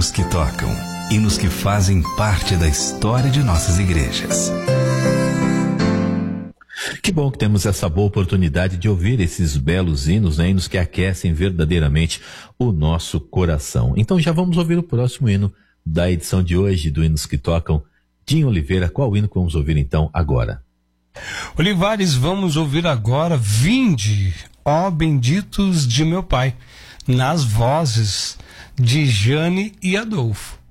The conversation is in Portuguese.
hinos que tocam, hinos que fazem parte da história de nossas igrejas. Que bom que temos essa boa oportunidade de ouvir esses belos hinos, né? Hinos que aquecem verdadeiramente o nosso coração. Então já vamos ouvir o próximo hino da edição de hoje do Hinos que Tocam. Dinho Oliveira, qual hino que vamos ouvir então agora? Olivares, vamos ouvir agora Vinde, ó benditos de meu Pai, nas vozes de Jane e Adolfo.